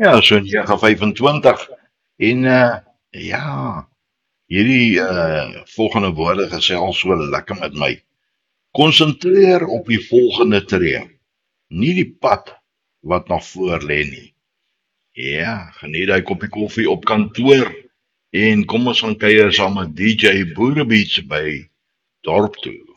Ja, so 9:25. En ja, hierdie volgende woorde gesels so lekker met my. Konsentreer op die volgende tree, nie die pad wat nog voor lê nie. Ja, geniet daai koppie koffie op kantoor en kom ons gaan kuier saam met DJ Boerebeats by dorp toe.